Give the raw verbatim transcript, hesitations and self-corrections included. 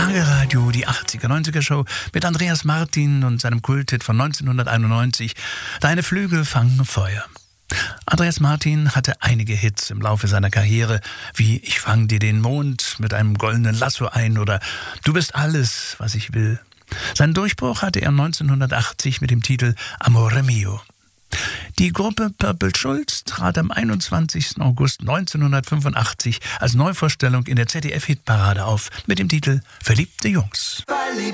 Schlagerradio, die achtziger-neunziger-Show mit Andreas Martin und seinem Kulthit von neunzehnhunderteinundneunzig, Deine Flügel fangen Feuer. Andreas Martin hatte einige Hits im Laufe seiner Karriere, wie Ich fang dir den Mond mit einem goldenen Lasso ein oder Du bist alles, was ich will. Seinen Durchbruch hatte er neunzehnhundertachtzig mit dem Titel Amore mio. Die Gruppe Purple Schulz trat am einundzwanzigsten August neunzehnhundertfünfundachtzig als Neuvorstellung in der Z D F-Hitparade auf mit dem Titel Verliebte Jungs.